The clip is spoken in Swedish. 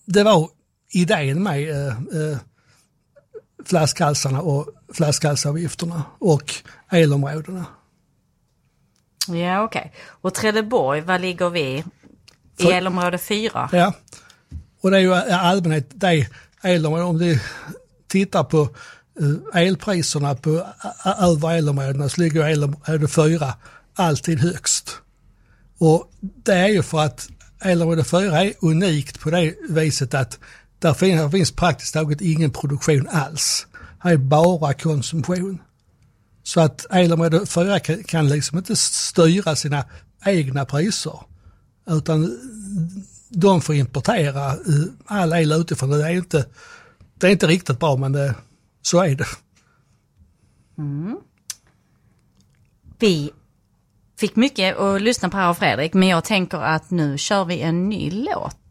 det var idén med flaskhalsarna och flaskhalsavgifterna och elområdena. Ja, okej. Och Trelleborg, vad ligger vi i elområde 4? Ja, och det är ju allmänhet det elområden. Om du tittar på elpriserna på över elområdena så ligger elområde 4 alltid högst. Och det är ju för att elområde 4 är unikt på det viset att där finns praktiskt taget ingen produktion alls. Det är bara konsumtion. Så att elområde 4 kan liksom inte styra sina egna priser, utan de får importera all el utifrån. Det är inte riktigt bra, men så är det. Mm. Vi fick mycket att lyssna på här av Fredrik, men jag tänker att nu kör vi en ny låt.